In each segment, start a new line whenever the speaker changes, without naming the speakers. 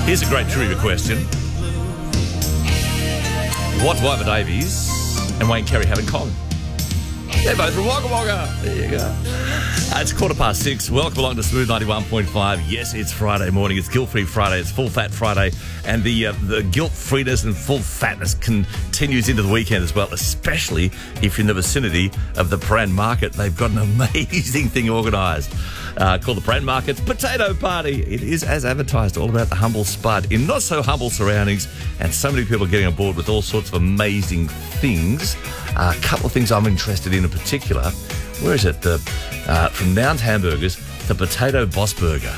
Here's a great trivia question. What do Ivor Davies and Wayne Carey have in common? They're both from Wagga Wagga. There you go. It's 6:15. Welcome along to Smooth 91.5. Yes, it's Friday morning. It's guilt-free Friday. It's full fat Friday. And the guilt-freeness and full fatness continues into the weekend as well, especially if you're in the vicinity of the Prahran Market. They've got an amazing thing organised called the Prahran Market's Potato Party. It is, as advertised, all about the humble spud in not-so-humble surroundings, and so many people getting on board with all sorts of amazing things. A couple of things I'm interested in particular. Where is it? From Nouns Hamburgers, the Potato Boss Burger.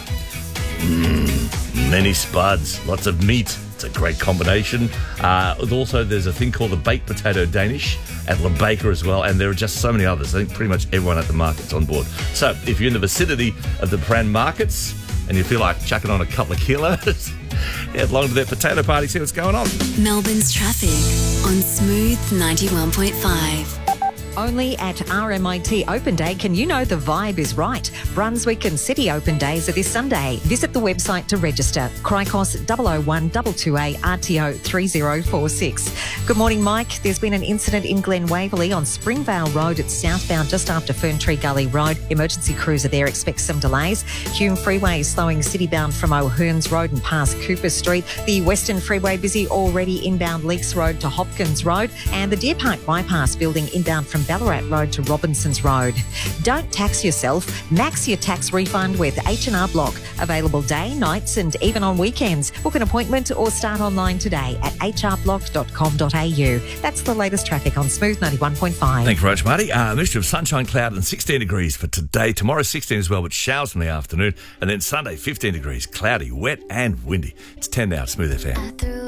Many spuds, lots of meat. It's a great combination. Also, there's a thing called the Baked Potato Danish at Le Baker as well, and there are just so many others. I think pretty much everyone at the market's on board. So if you're in the vicinity of the Prahran Markets and you feel like chucking on a couple of kilos, head along to their potato party, see what's going on.
Melbourne's traffic on Smooth 91.5.
Only at RMIT Open Day can you know the vibe is right. Brunswick and City Open Days are this Sunday. Visit the website to register. Cricos 00122A RTO 3046. Good morning, Mike. There's been an incident in Glen Waverley on Springvale Road. It's southbound just after Ferntree Gully Road. Emergency crews are there. Expect some delays. Hume Freeway is slowing citybound from O'Hearns Road and past Cooper Street. The Western Freeway busy already inbound Leaks Road to Hopkins Road. And the Deer Park Bypass building inbound from Ballarat Road to Robinsons Road. Don't tax yourself. Max your tax refund with H&R Block. Available day, nights and even on weekends. Book an appointment or start online today at hrblock.com.au. That's the latest traffic on Smooth 91.5.
Thank you very much, Marty. A mixture of sunshine, cloud and 16 degrees for today. Tomorrow 16 as well, but showers in the afternoon. And then Sunday 15 degrees, cloudy, wet and windy. It's 10 now at Smooth FM.